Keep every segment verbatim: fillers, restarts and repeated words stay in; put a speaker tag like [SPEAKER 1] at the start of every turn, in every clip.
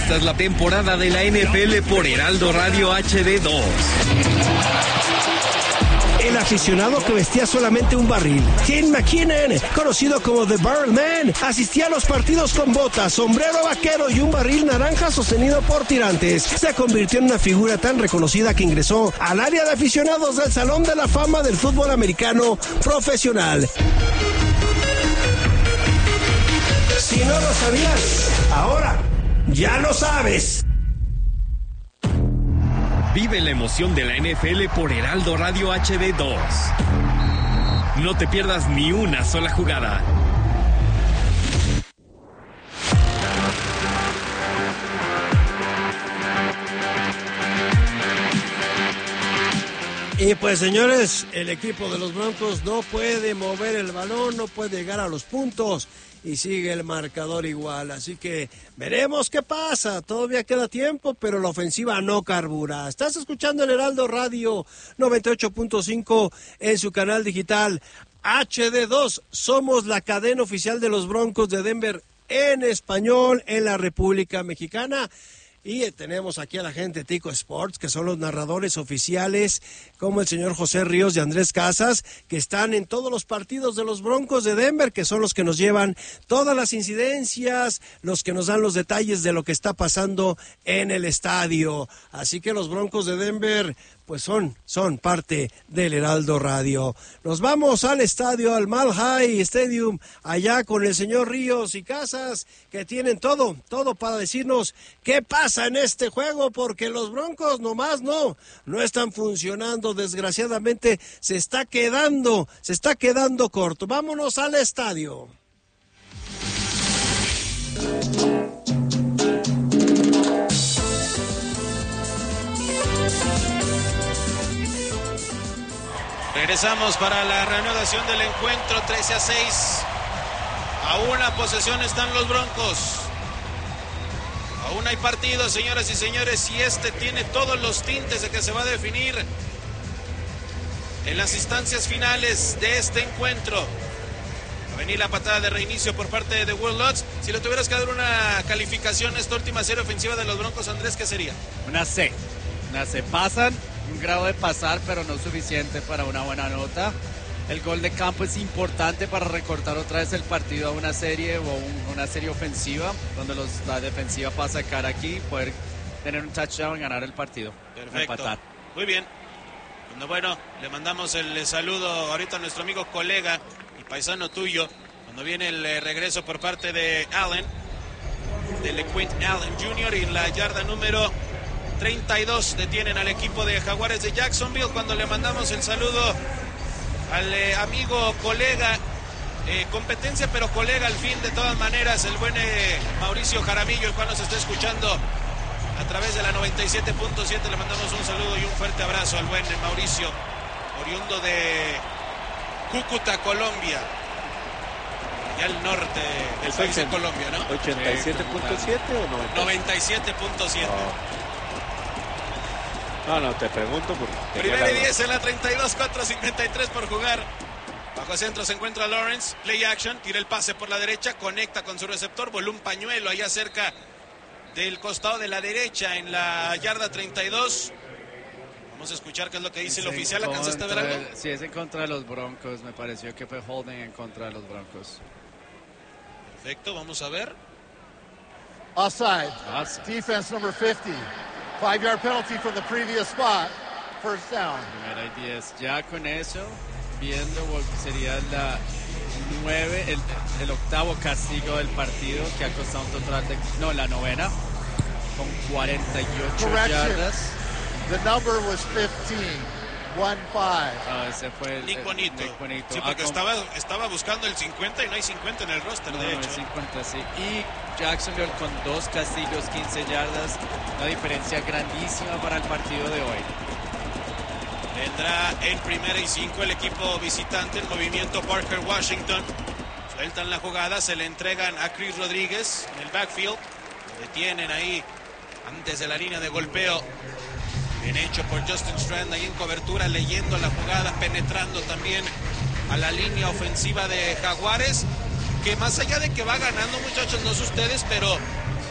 [SPEAKER 1] Esta es la temporada de la N F L por Heraldo Radio H D dos.
[SPEAKER 2] El aficionado que vestía solamente un barril, Tim McKinnon, conocido como The Barrel Man, asistía a los partidos con botas, sombrero vaquero y un barril naranja sostenido por tirantes. Se convirtió en una figura tan reconocida que ingresó al área de aficionados del Salón de la Fama del fútbol americano profesional. Si no lo sabías, ahora ya lo sabes.
[SPEAKER 1] Vive la emoción de la N F L por Heraldo Radio H D dos. No te pierdas ni una sola jugada.
[SPEAKER 2] Y pues, señores, el equipo de los Broncos no puede mover el balón, no puede llegar a los puntos y sigue el marcador igual. Así que veremos qué pasa. Todavía queda tiempo, pero la ofensiva no carbura. Estás escuchando el Heraldo Radio noventa y ocho punto cinco en su canal digital H D dos. Somos la cadena oficial de los Broncos de Denver en español en la República Mexicana. Y tenemos aquí a la gente de Tico Sports, que son los narradores oficiales, como el señor José Ríos y Andrés Casas, que están en todos los partidos de los Broncos de Denver, que son los que nos llevan todas las incidencias, los que nos dan los detalles de lo que está pasando en el estadio. Así que los Broncos de Denver, pues son, son parte del Heraldo Radio. Nos vamos al estadio, al Mile High Stadium, allá con el señor Ríos y Casas, que tienen todo, todo para decirnos qué pasa en este juego, porque los Broncos nomás no, no están funcionando, desgraciadamente se está quedando, se está quedando corto. Vámonos al estadio.
[SPEAKER 3] Regresamos para la reanudación del encuentro. Trece a seis. A una posesión están los Broncos. Aún hay partido, señoras y señores, y este tiene todos los tintes de que se va a definir en las instancias finales de este encuentro. Va a venir la patada de reinicio por parte de The Warlords. Si le tuvieras que dar una calificación a esta última serie ofensiva de los Broncos, Andrés, ¿qué sería?
[SPEAKER 4] Una C. Una C. Pasan, un grado de pasar, pero no suficiente para una buena nota. El gol de campo es importante para recortar otra vez el partido a una serie o un, una serie ofensiva, donde los, la defensiva pasa a cara aquí, poder tener un touchdown y ganar el partido.
[SPEAKER 3] Perfecto.
[SPEAKER 4] Empatar.
[SPEAKER 3] Muy bien. Bueno, le mandamos el saludo ahorita a nuestro amigo colega y paisano tuyo, cuando viene el eh, regreso por parte de Allen, de LeQuint Allen junior, y en la yarda número treinta y dos detienen al equipo de Jaguares de Jacksonville. Cuando le mandamos el saludo al eh, amigo, colega, eh, competencia pero colega al fin de todas maneras, el buen eh, Mauricio Jaramillo, el cual nos está escuchando a través de la noventa y siete punto siete. Le mandamos un saludo y un fuerte abrazo al buen Mauricio, oriundo de Cúcuta, Colombia, ya al norte del país de Colombia, ¿no?
[SPEAKER 5] ¿ochenta y siete punto siete o noventa?
[SPEAKER 3] noventa y siete punto siete.
[SPEAKER 5] No, no, te pregunto porque...
[SPEAKER 3] Primera y diez en la treinta y dos, cuatro cincuenta y tres por jugar. Bajo centro se encuentra Lawrence, play action, tira el pase por la derecha, conecta con su receptor, voló un pañuelo allá cerca del costado de la derecha en la yarda treinta y dos. Vamos a escuchar qué es lo que dice
[SPEAKER 4] Es
[SPEAKER 3] el oficial. ¿Alcanzaste a ver algo?
[SPEAKER 4] Sí, es en contra de los Broncos. Me pareció que fue holding en contra de los Broncos.
[SPEAKER 3] Perfecto, vamos a ver.
[SPEAKER 6] Offside.
[SPEAKER 4] Offside.
[SPEAKER 6] Defense number fifty. Five-yard penalty from the previous spot. First down.
[SPEAKER 4] Primera y diez. Ya con eso, viendo, sería la nueve, el, el octavo castigo del partido, que ha costado un total de... No, la novena, con cuarenta y ocho
[SPEAKER 6] Correction.
[SPEAKER 4] yardas.
[SPEAKER 6] The number was fifteen. One five.
[SPEAKER 4] No, ese fue el...
[SPEAKER 3] Nick
[SPEAKER 4] el-
[SPEAKER 3] Bonito.
[SPEAKER 4] Nick Bonito.
[SPEAKER 3] Sí, porque
[SPEAKER 4] Ah, con-
[SPEAKER 3] estaba, estaba buscando el cincuenta y no hay cincuenta en el roster,
[SPEAKER 4] No,
[SPEAKER 3] de
[SPEAKER 4] no,
[SPEAKER 3] hecho.
[SPEAKER 4] es cincuenta, sí. Y Jacksonville con dos castigos, quince yardas. Una diferencia grandísima para el partido de hoy.
[SPEAKER 3] Vendrá en primera y cinco el equipo visitante, en movimiento Parker Washington. Sueltan la jugada, se le entregan a Chris Rodríguez en el backfield. Detienen ahí antes de la línea de golpeo. Bien hecho por Justin Strand ahí en cobertura, leyendo la jugada, penetrando también a la línea ofensiva de Jaguares, que más allá de que va ganando, muchachos, no sé ustedes, pero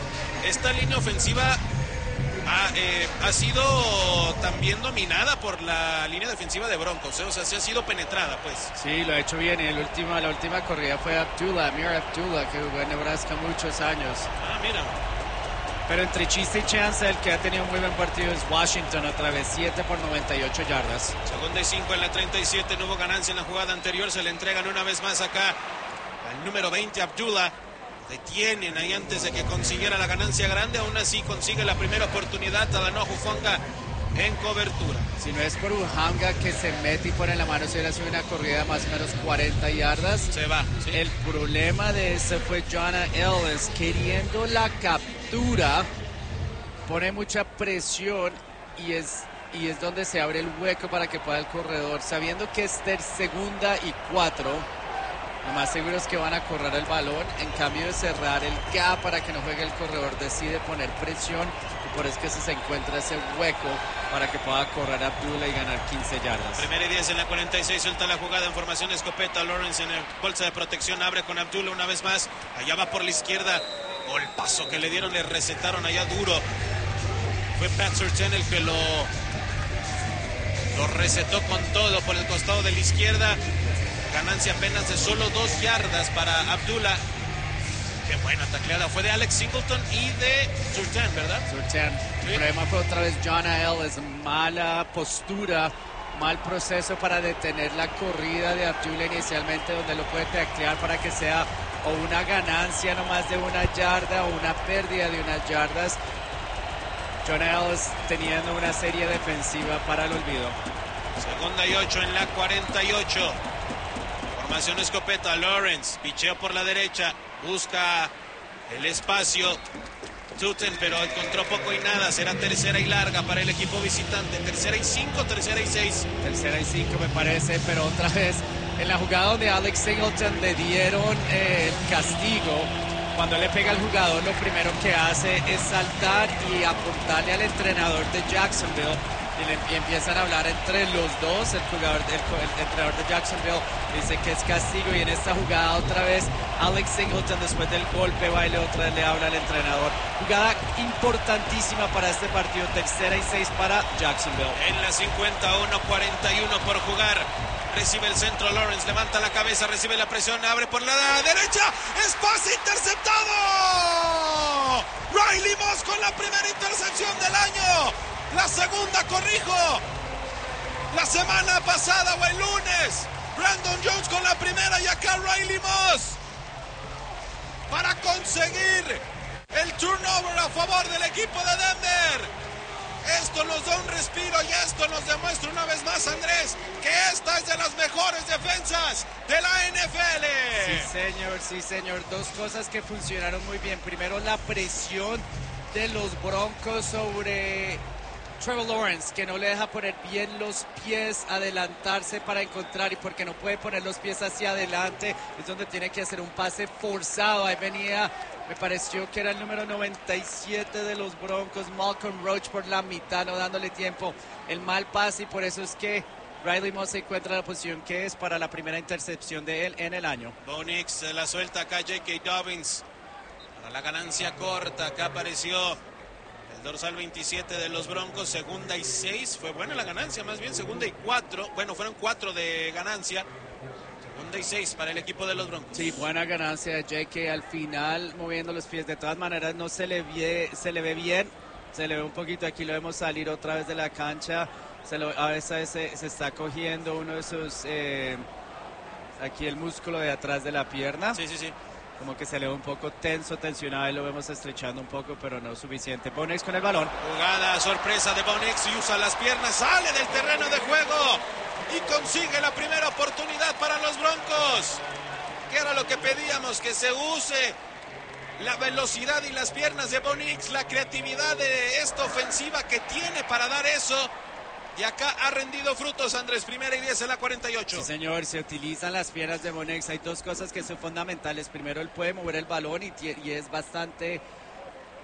[SPEAKER 3] esta línea ofensiva ha, eh, ha sido también dominada por la línea defensiva de Broncos, ¿eh? O sea, sí ha sido penetrada, pues.
[SPEAKER 4] Sí, lo ha hecho bien. Y el último, la última corrida fue Abdullah, Amir Abdullah, que jugó en Nebraska muchos años.
[SPEAKER 3] Ah, mira.
[SPEAKER 4] Pero entre chiste y chance, el que ha tenido un muy buen partido es Washington, otra vez siete por noventa y ocho yardas.
[SPEAKER 3] Segunda y cinco en la treinta y siete, no hubo ganancia en la jugada anterior, se le entregan una vez más acá al número veinte, Abdullah. Detienen ahí antes de que consiguiera la ganancia grande, aún así consigue la primera oportunidad. Talanoa Hufanga en cobertura.
[SPEAKER 4] Si no es por Hufanga que se mete y pone la mano, si hubiera sido una corrida de más o menos cuarenta yardas.
[SPEAKER 3] Se va, sí.
[SPEAKER 4] El problema de eso fue Jonah Ellis queriendo la captura, pone mucha presión y es, y es donde se abre el hueco para que pueda el corredor, sabiendo que es ter segunda y cuatro. Lo más seguro es que van a correr el balón, en cambio de cerrar el gap para que no juegue el corredor, decide poner presión y por eso es que se encuentra ese hueco para que pueda correr Abdullah y ganar quince yardas.
[SPEAKER 3] Primera y diez en la cuarenta y seis, suelta la jugada en formación escopeta. Lawrence en el bolsa de protección, abre con Abdullah una vez más, allá va por la izquierda. Golpazo que le dieron, le recetaron allá duro. Fue Pat Surtain el que lo, lo recetó con todo por el costado de la izquierda. Ganancia apenas de solo dos yardas para Abdullah. Qué buena tacleada. Fue de Alex Singleton y de Surtain, ¿verdad?
[SPEAKER 4] Surtain.
[SPEAKER 3] Sí.
[SPEAKER 4] El problema fue otra vez Jonah Ellis. Mala postura, mal proceso para detener la corrida de Abdullah inicialmente, donde lo puede taclear para que sea o una ganancia no más de una yarda o una pérdida de unas yardas. Jonah Ellis teniendo una serie defensiva para el olvido.
[SPEAKER 3] Segunda y ocho en la cuarenta y ocho. Formación escopeta, Lawrence, picheo por la derecha, busca el espacio, Tuten, pero encontró poco y nada, será tercera y larga para el equipo visitante, tercera y cinco, tercera y seis.
[SPEAKER 4] Tercera y cinco me parece, pero otra vez en la jugada donde Alex Singleton le dieron eh, el castigo, cuando le pega al jugador lo primero que hace es saltar y apuntarle al entrenador de Jacksonville. Y, le, y empiezan a hablar entre los dos, el jugador, el, el entrenador de Jacksonville dice que es castigo y en esta jugada otra vez Alex Singleton después del golpe va y le otra vez le habla al entrenador. Jugada importantísima para este partido, tercera y seis para Jacksonville.
[SPEAKER 3] En la cincuenta, uno cuarenta y uno por jugar. Recibe el centro Lawrence, levanta la cabeza, recibe la presión, abre por la derecha, es pase interceptado. Riley Moss con la primera intercepción del año. La segunda, corrijo, la semana pasada o el lunes. Brandon Jones con la primera y acá Riley Moss para conseguir el turnover a favor del equipo de Denver. Esto nos da un respiro y esto nos demuestra una vez más, Andrés, que esta es de las mejores defensas de la N F L.
[SPEAKER 4] Sí, señor, sí, señor. Dos cosas que funcionaron muy bien. Primero, la presión de los Broncos sobre Trevor Lawrence, que no le deja poner bien los pies, adelantarse para encontrar, y porque no puede poner los pies hacia adelante, es donde tiene que hacer un pase forzado. Ahí venía, me pareció que era el número noventa y siete de los Broncos, Malcolm Roach, por la mitad, no dándole tiempo, el mal pase, y por eso es que Riley Moss se encuentra en la posición que es para la primera intercepción de él en el año.
[SPEAKER 3] Bo Nix se la suelta acá J K. Dobbins para la ganancia corta. Acá apareció el dorsal veintisiete de los Broncos. Segunda y seis, fue buena la ganancia, más bien segunda y cuatro, bueno, fueron cuatro de ganancia. Segunda y seis para el equipo de los Broncos.
[SPEAKER 4] Sí, buena ganancia de J K al final, moviendo los pies. De todas maneras, no se le ve, se le ve bien, se le ve un poquito. Aquí lo vemos salir otra vez de la cancha. Se lo, a veces se, se está cogiendo uno de sus, eh, aquí el músculo de atrás de la pierna.
[SPEAKER 3] Sí, sí, sí.
[SPEAKER 4] Como que se le ve un poco tenso, tensionado, y lo vemos estrechando un poco, pero no suficiente. Bo Nix con el balón.
[SPEAKER 3] Jugada sorpresa de Bo Nix y usa las piernas, sale del terreno de juego y consigue la primera oportunidad para los Broncos. Que era lo que pedíamos, que se use la velocidad y las piernas de Bo Nix, la creatividad de esta ofensiva que tiene para dar eso. Y acá ha rendido frutos, Andrés. Primera y diez en la cuarenta y ocho.
[SPEAKER 4] Sí, señor, se utilizan las piernas de Bo Nix. Hay dos cosas que son fundamentales. Primero, él puede mover el balón y, y es bastante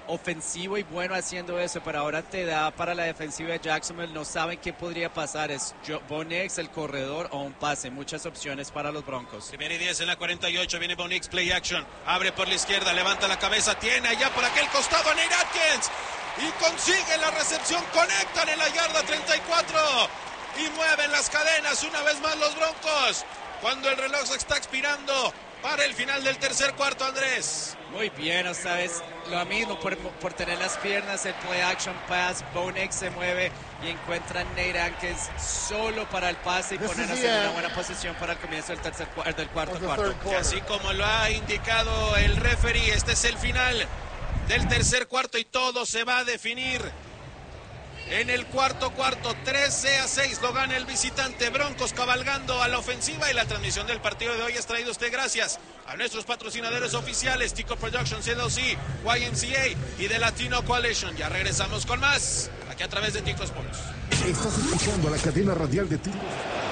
[SPEAKER 4] ofensivo y bueno haciendo eso, pero ahora te da para la defensiva de Jacksonville. No saben qué podría pasar. Es Bo Nix, el corredor o un pase. Muchas opciones para los Broncos.
[SPEAKER 3] Primera y diez en la cuarenta y ocho. Viene Bo Nix, play action. Abre por la izquierda, levanta la cabeza. Tiene allá por aquel costado a Nate Atkins. Y consigue la recepción. Conectan en la yarda treinta y cuatro. Y mueven las cadenas una vez más los Broncos. Cuando el reloj se está expirando para el final del tercer cuarto, Andrés.
[SPEAKER 4] Muy bien, otra vez lo mismo por, por tener las piernas, el play action pass. Bo Nix se mueve y encuentra a Nate Atkins solo para el pase y ponernos en una buena posición para el comienzo del, tercer, del cuarto cuarto.
[SPEAKER 3] Y así como lo ha indicado el referee, este es el final del tercer cuarto y todo se va a definir en el cuarto cuarto. Trece a seis lo gana el visitante. Broncos cabalgando a la ofensiva, y la transmisión del partido de hoy es traído a usted gracias a nuestros patrocinadores oficiales Tico Productions, C L C, Y M C A y The Latino Coalition. Ya regresamos con más aquí a través de Tico Sports.
[SPEAKER 7] Estás escuchando la cadena radial de Tico.